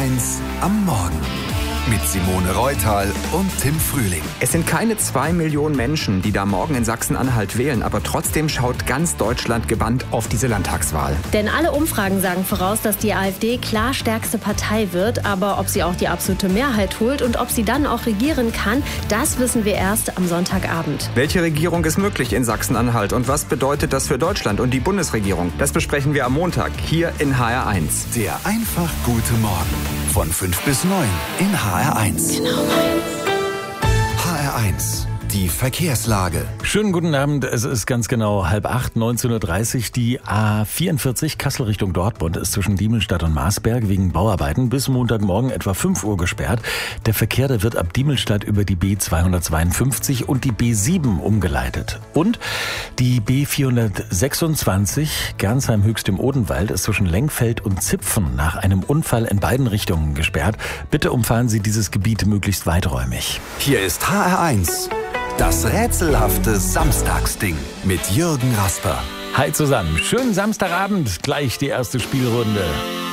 HR1 am Morgen. Mit Simone Reutal und Tim Frühling. Es sind keine 2 Millionen Menschen, die da morgen in Sachsen-Anhalt wählen, aber trotzdem schaut ganz Deutschland gebannt auf diese Landtagswahl. Denn alle Umfragen sagen voraus, dass die AfD klar stärkste Partei wird, aber ob sie auch die absolute Mehrheit holt und ob sie dann auch regieren kann, das wissen wir erst am Sonntagabend. Welche Regierung ist möglich in Sachsen-Anhalt und was bedeutet das für Deutschland und die Bundesregierung? Das besprechen wir am Montag hier in HR1. Der einfach gute Morgen von 5 bis 9 in HR1. Genau meins. HR1, die Verkehrslage. Schönen guten Abend, es ist ganz genau 7:30, 19:30 Uhr. Die A44 Kassel Richtung Dortmund ist zwischen Diemelstadt und Marsberg wegen Bauarbeiten bis Montagmorgen etwa 5 Uhr gesperrt. Der Verkehr, der wird ab Diemelstadt über die B252 und die B7 umgeleitet. Und die B426 Gernsheim-Höchst im Odenwald ist zwischen Lengfeld und Zipfen nach einem Unfall in beiden Richtungen gesperrt. Bitte umfahren Sie dieses Gebiet möglichst weiträumig. Hier ist HR1, das rätselhafte Samstagsding mit Jürgen Rasper. Hi zusammen, schönen Samstagabend, gleich die erste Spielrunde.